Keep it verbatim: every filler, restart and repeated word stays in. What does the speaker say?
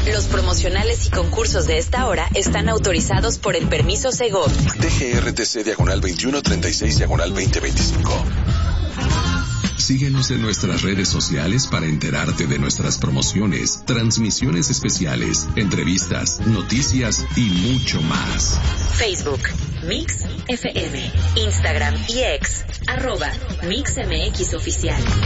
Los promocionales y concursos de esta hora están autorizados por el permiso Segov. D G R T C diagonal veintiuno treinta y seis diagonal veinte veinticinco. Síguenos en nuestras redes sociales para enterarte de nuestras promociones, transmisiones especiales, entrevistas, noticias y mucho más. Facebook, Mix F M, Instagram y X, arroba Mix M X Oficial.